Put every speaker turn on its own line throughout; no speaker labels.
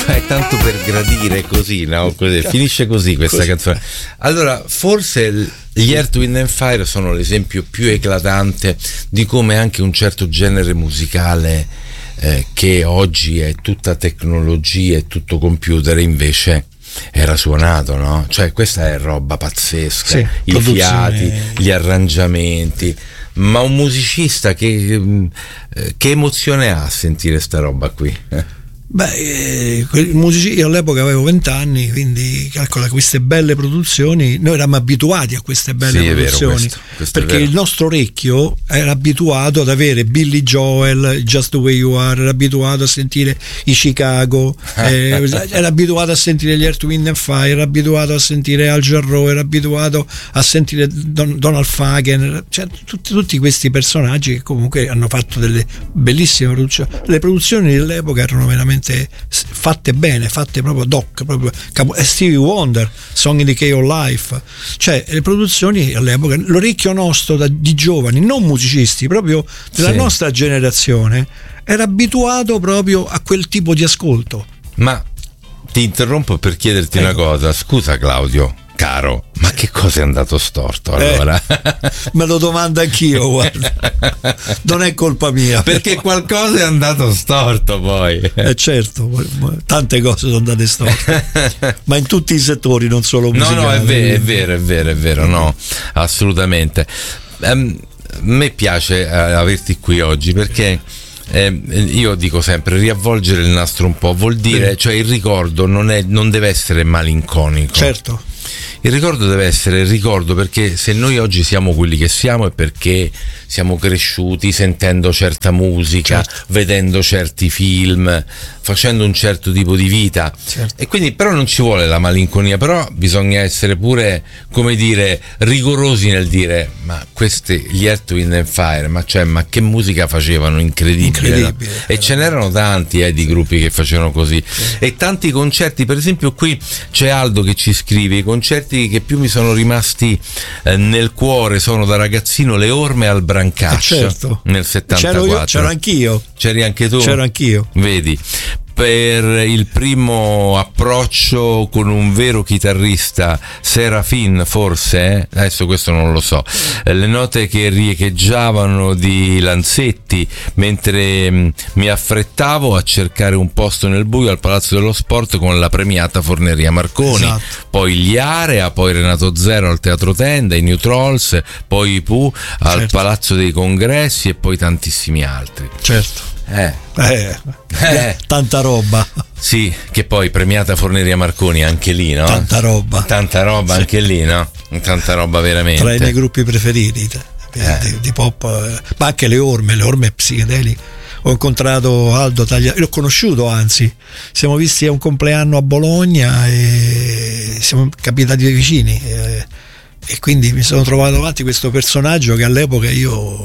è tanto per gradire così, no? Così, finisce così questa canzone. Allora, forse gli Earth, Wind and Fire sono l'esempio più eclatante di come anche un certo genere musicale che oggi è tutta tecnologia e tutto computer invece era suonato, no? Cioè questa è roba pazzesca,
sì,
i fiati, gli arrangiamenti, ma un musicista che emozione ha a sentire sta roba qui?
Beh, io all'epoca avevo 20 anni, quindi calcola queste belle produzioni, noi eravamo abituati a queste belle produzioni, questo perché il nostro orecchio era abituato ad avere Billy Joel, Just the Way You Are, era abituato a sentire i Chicago, era abituato a sentire gli Earth, Wind and Fire, era abituato a sentire Al Jarreau, era abituato a sentire Donald Fagen, cioè tutti questi personaggi che comunque hanno fatto delle bellissime produzioni. Le produzioni dell'epoca erano veramente fatte bene, fatte proprio proprio Stevie Wonder, Song in the Key of Life, cioè le produzioni all'epoca, l'orecchio nostro di giovani, non musicisti, proprio della nostra generazione, era abituato proprio a quel tipo di ascolto.
Ma ti interrompo per chiederti una cosa, scusa Claudio caro, ma che cosa è andato storto allora?
Me lo domando anch'io, guarda. Non è colpa mia.
Perché qualcosa è andato storto poi.
Certo, tante cose sono andate storte. Ma in tutti i settori, non solo musicali.
No, è vero, no, assolutamente. A me piace averti qui oggi perché io dico sempre, riavvolgere il nastro un po' vuol dire, cioè il ricordo non deve essere malinconico.
Certo.
Il ricordo deve essere il ricordo, perché se noi oggi siamo quelli che siamo è perché siamo cresciuti sentendo certa musica, vedendo certi film, facendo un certo tipo di vita, e quindi però non ci vuole la malinconia, però bisogna essere pure, come dire, rigorosi nel dire, ma questi gli Earth, Wind and Fire, ma che musica facevano, incredibile. No? E ce n'erano tanti di gruppi che facevano così, e tanti concerti. Per esempio qui c'è Aldo che ci scrive: i concerti che più mi sono rimasti nel cuore sono da ragazzino le Orme al Brancaccio, nel 74.
C'ero anch'io.
C'eri anche tu?
C'ero anch'io.
Vedi, per il primo approccio con un vero chitarrista, Serafin forse, adesso questo non lo so, le note che riecheggiavano di Lanzetti mentre mi affrettavo a cercare un posto nel buio al Palazzo dello Sport con la premiata Forneria Marconi, poi gli Area, poi Renato Zero al Teatro Tenda, i New Trolls, poi i Pooh al Palazzo dei Congressi e poi tantissimi altri.
Tanta roba.
Sì, che poi premiata Forneria Marconi anche lì, no?
Tanta roba
anche lì, no? Tanta roba veramente.
Tra i miei gruppi preferiti di pop, ma anche le Orme psichedeliche. Ho incontrato Aldo Tagliaferri, l'ho conosciuto, anzi siamo visti a un compleanno a Bologna e siamo capitati vicini, e quindi mi sono trovato davanti questo personaggio che all'epoca io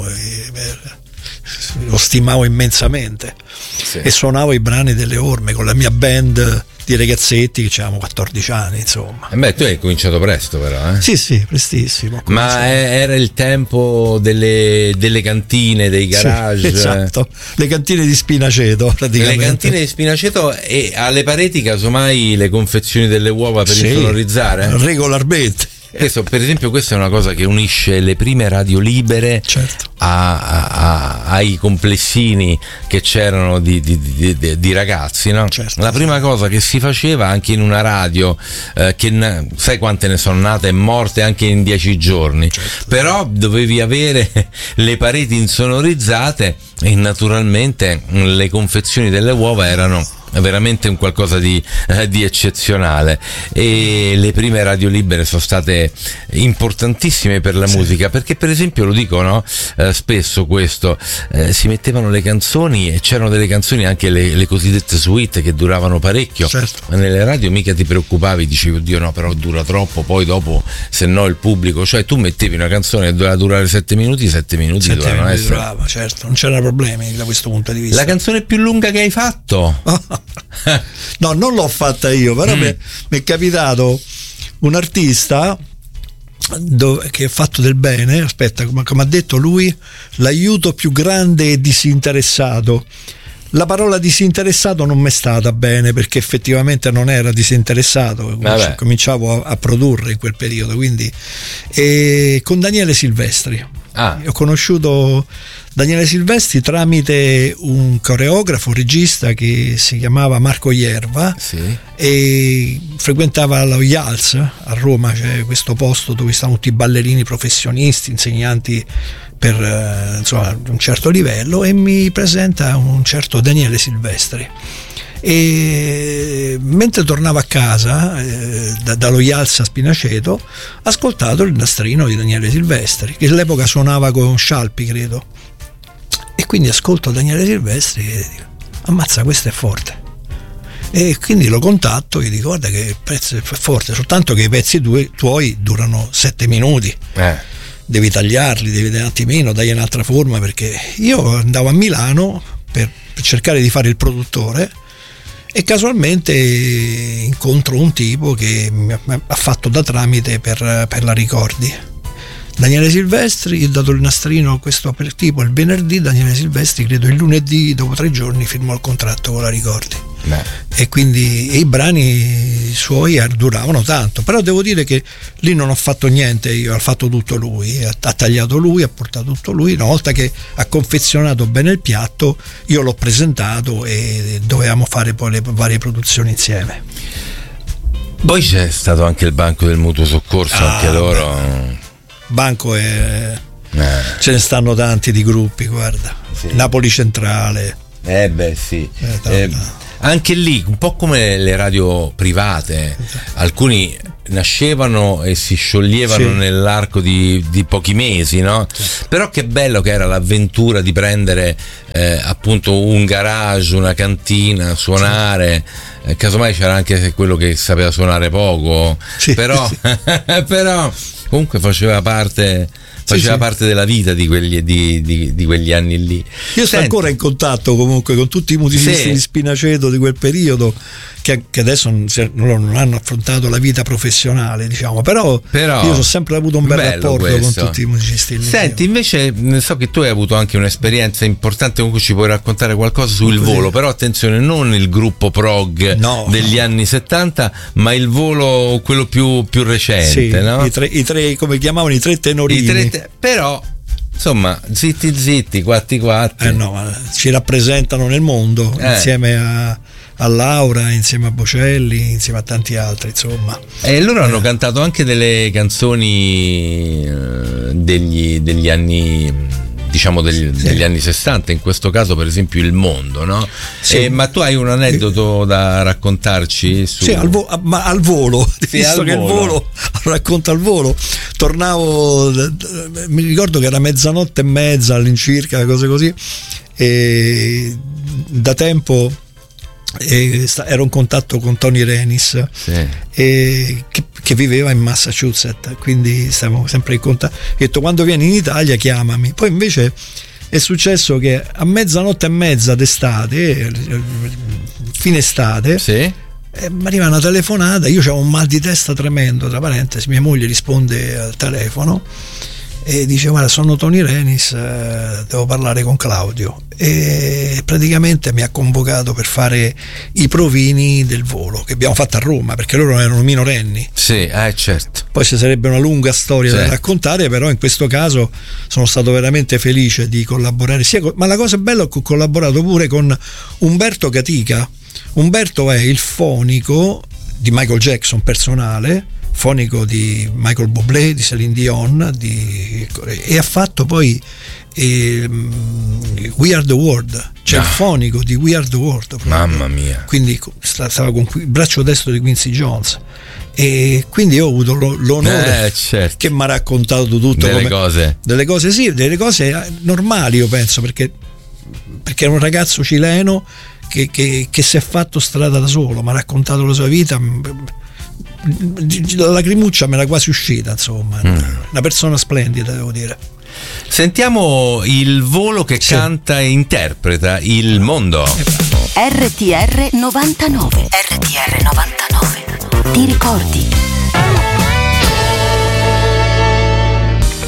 lo stimavo immensamente, e suonavo i brani delle Orme con la mia band di ragazzetti che avevamo 14 anni, insomma.
Tu hai cominciato presto però,
Sì, prestissimo.
Ma era il tempo delle cantine, dei garage.
Esatto, le cantine di Spinaceto praticamente.
Le cantine di Spinaceto, e alle pareti casomai le confezioni delle uova per insonorizzare?
Regolarmente.
Per esempio, questa è una cosa che unisce le prime radio libere ai complessini che c'erano di ragazzi, no? La prima cosa che si faceva anche in una radio, che sai quante ne sono nate e morte anche in 10 giorni, però dovevi avere le pareti insonorizzate, e naturalmente le confezioni delle uova erano veramente un qualcosa di eccezionale, e le prime radio libere sono state importantissime per la musica, perché per esempio, lo dico, no? Spesso questo, si mettevano le canzoni, e c'erano delle canzoni anche le cosiddette suite che duravano parecchio, ma nelle radio mica ti preoccupavi, dicevi oddio no, però dura troppo, poi dopo se no il pubblico, cioè tu mettevi una canzone che doveva durare 7 minuti dovevano essere,
durava, non c'erano problemi da questo punto di vista.
La canzone più lunga che hai fatto?
No, non l'ho fatta io, però mi è capitato un artista che ha fatto del bene. Aspetta, come ha detto lui, l'aiuto più grande e disinteressato. La parola disinteressato non mi è stata bene, perché effettivamente non era disinteressato, cominciavo a produrre in quel periodo, quindi con Daniele Silvestri. Ho conosciuto Daniele Silvestri tramite un coreografo, un regista che si chiamava Marco Ierva, e frequentava lo IALS a Roma, c'è questo posto dove stanno tutti i ballerini professionisti, insegnanti per insomma un certo livello, e mi presenta un certo Daniele Silvestri. E mentre tornavo a casa dallo IALS a Spinaceto, ho ascoltato il nastrino di Daniele Silvestri, che all'epoca suonava con Scialpi, credo, e quindi ascolto Daniele Silvestri e dico: ammazza, questo è forte. E quindi lo contatto e gli dico: guarda che il pezzo è forte, soltanto che i pezzi tuoi durano 7 minuti, devi tagliarli, devi un attimino, dagli un'altra forma, perché io andavo a Milano per cercare di fare il produttore, e casualmente incontro un tipo che mi ha fatto da tramite per la Ricordi. Daniele Silvestri, gli ho dato il nastrino a questo tipo il venerdì, Daniele Silvestri credo il lunedì, dopo 3 giorni firmò il contratto con la Ricordi. E quindi i brani suoi duravano tanto, però devo dire che lì non ho fatto niente io, ha fatto tutto lui, ha tagliato lui, ha portato tutto lui. Una volta che ha confezionato bene il piatto, io l'ho presentato e dovevamo fare poi le varie produzioni insieme.
Poi c'è stato anche il Banco del Mutuo Soccorso, anche loro.
Banco ce ne stanno tanti di gruppi, guarda, Napoli Centrale.
Anche lì, un po' come le radio private, alcuni nascevano e si scioglievano nell'arco di pochi mesi, no? Però che bello che era l'avventura di prendere appunto un garage, una cantina, suonare. Casomai c'era anche quello che sapeva suonare poco, però comunque faceva parte della vita di quegli anni lì.
Io sto ancora in contatto comunque con tutti i musicisti di Spinaceto di quel periodo, che adesso non hanno affrontato la vita professionale, diciamo, però io ho sempre avuto un bel rapporto con tutti i musicisti lì.
Senti, invece so che tu hai avuto anche un'esperienza importante, comunque ci puoi raccontare qualcosa sul Volo, però attenzione, non il gruppo prog degli anni 70, ma il Volo quello più recente, no?
I tre, come chiamavano, i tre tenorini.
Però insomma, zitti, quatti.
Ci rappresentano nel mondo, insieme a Laura, insieme a Bocelli, insieme a tanti altri, insomma.
E loro hanno cantato anche delle canzoni degli anni, diciamo degli anni 60, in questo caso per esempio Il Mondo, no? Ma tu hai un aneddoto da raccontarci su...
ma al volo, visto che il volo racconta al volo. Tornavo, mi ricordo che era 00:30 all'incirca, cose così, e da tempo ero in contatto con Tony Renis, che viveva in Massachusetts, quindi stavamo sempre in contatto. Ho detto: quando vieni in Italia chiamami. Poi invece è successo che a 00:30 d'estate, fine estate, mi arriva una telefonata. Io avevo un mal di testa tremendo, tra parentesi, mia moglie risponde al telefono e dice: guarda, sono Tony Renis, devo parlare con Claudio. E praticamente mi ha convocato per fare i provini del Volo, che abbiamo fatto a Roma, perché loro erano minorenni.
Certo.
Poi ci sarebbe una lunga storia da raccontare, però in questo caso sono stato veramente felice di collaborare ma la cosa bella è che ho collaborato pure con Umberto Catica. Umberto è il fonico di Michael Jackson personale, fonico di Michael Bublé, di Celine Dion, e ha fatto poi We Are The World, cioè il fonico di We Are The World proprio.
Mamma mia.
Quindi stava con il braccio destro di Quincy Jones, e quindi ho avuto l'onore che mi ha raccontato tutto,
delle cose
delle cose normali, io penso, perché è un ragazzo cileno che si è fatto strada da solo, mi ha raccontato la sua vita. La lacrimuccia me l'ha quasi uscita, insomma. Una persona splendida, devo dire.
Sentiamo il Volo che canta e interpreta Il Mondo.
RTR 99. RTR 99. Ti ricordi?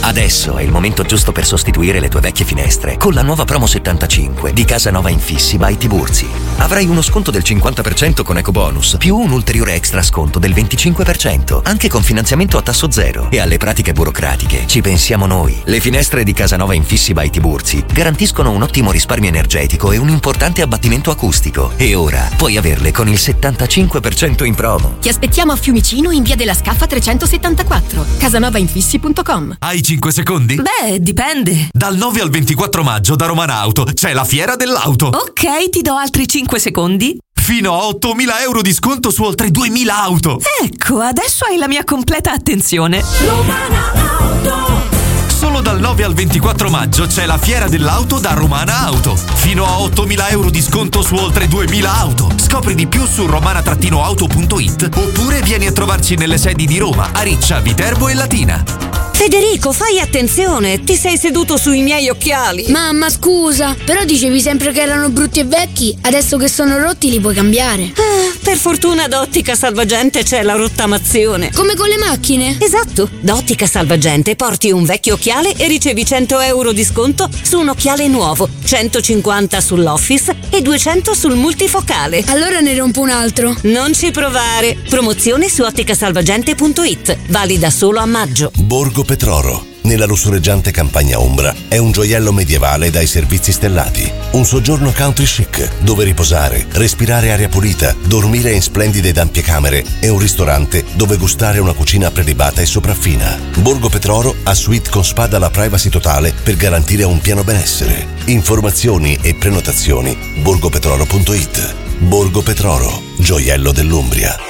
Adesso è il momento giusto per sostituire le tue vecchie finestre con la nuova promo 75 di Casanova Infissi by Tiburzi. Avrai uno sconto del 50% con ecobonus, più un ulteriore extra sconto del 25%, anche con finanziamento a tasso zero. E alle pratiche burocratiche ci pensiamo noi. Le finestre di Casanova Infissi by Tiburzi garantiscono un ottimo risparmio energetico e un importante abbattimento acustico. E ora puoi averle con il 75% in promo.
Ti aspettiamo a Fiumicino in via della Scaffa 374, casanovainfissi.com.
Hai 5 secondi?
Beh, dipende.
Dal 9 al 24 maggio da Romana Auto c'è la fiera dell'auto.
Ok, ti do altri 5 secondi.
Fino a 8.000 euro di sconto su oltre 2.000 auto.
Ecco, adesso hai la mia completa attenzione.
Romana Auto.
Solo dal 9 al 24 maggio c'è la fiera dell'auto da Romana Auto. Fino a 8.000 euro di sconto su oltre 2.000 auto. Scopri di più su romana-auto.it oppure vieni a trovarci nelle sedi di Roma, Ariccia, Viterbo e Latina.
Federico, fai attenzione, ti sei seduto sui miei occhiali.
Mamma, scusa, però dicevi sempre che erano brutti e vecchi, adesso che sono rotti li puoi cambiare.
Per fortuna da Ottica Salvagente c'è la rottamazione.
Come con le macchine?
Esatto, da Ottica Salvagente porti un vecchio occhiale e ricevi 100 euro di sconto su un occhiale nuovo, 150 sull'Office e 200 sul multifocale.
Allora ne rompo un altro.
Non ci provare. Promozione su otticasalvagente.it, valida solo a maggio.
Borgo Petroro, nella lussureggiante campagna ombra, è un gioiello medievale dai servizi stellati. Un soggiorno country chic, dove riposare, respirare aria pulita, dormire in splendide ed ampie camere e un ristorante dove gustare una cucina prelibata e sopraffina. Borgo Petroro ha suite con spa dalla privacy totale per garantire un pieno benessere. Informazioni e prenotazioni borgopetroro.it. Borgo Petroro, gioiello dell'Umbria.